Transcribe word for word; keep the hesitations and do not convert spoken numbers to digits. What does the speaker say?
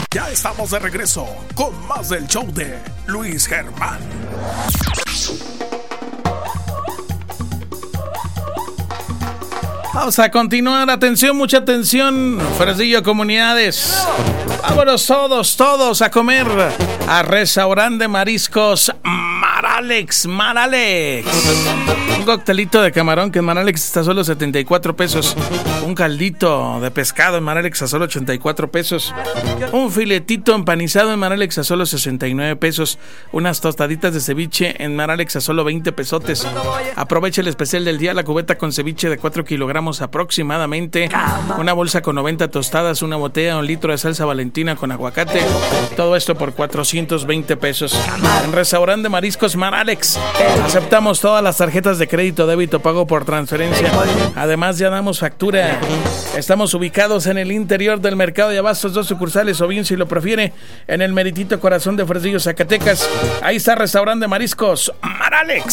Ya estamos de regreso con más del show de Luis Germán. Vamos a continuar, atención, mucha atención, Fresnillo, comunidades. Vámonos todos, todos a comer a restaurante de mariscos Maralex, Maralex. Un coctelito de camarón que en Maralex está a solo setenta y cuatro pesos. Un caldito de pescado en Maralex a solo ochenta y cuatro pesos. Un filetito empanizado en Maralex a solo sesenta y nueve pesos. Unas tostaditas de ceviche en Maralex a solo veinte pesotes. Aprovecha el especial del día, la cubeta con ceviche de cuatro kilogramos aproximadamente. Una bolsa con noventa tostadas, una botella, un litro de salsa Valentina con aguacate. Todo esto por cuatrocientos veinte pesos. En restaurante de mariscos Maralex aceptamos todas las tarjetas de crédito, débito, pago por transferencia. Además ya damos factura. Estamos ubicados en el interior del mercado de abastos, dos sucursales, o bien si lo prefiere en el meritito corazón de Fresnillo, Zacatecas. Ahí está restaurante de mariscos Maralex.